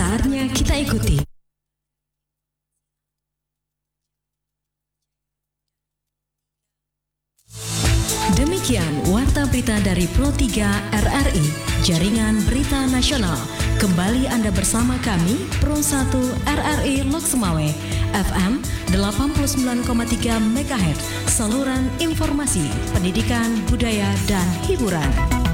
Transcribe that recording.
Saatnya kita ikuti. Demikian Warta Berita dari Pro 3 RRI, Jaringan Berita Nasional. Kembali Anda bersama kami, Pro 1 RRI Lok Sumawe, FM 89,3 MHz, saluran informasi, pendidikan, budaya, dan hiburan.